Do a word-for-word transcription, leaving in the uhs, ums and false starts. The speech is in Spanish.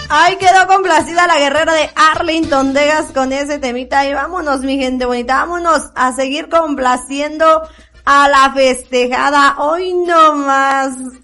Ay, quedó complacida la guerrera de Arlington Texas con ese temita y vámonos, mi gente bonita, vámonos a seguir complaciendo a la festejada. Hoy no más.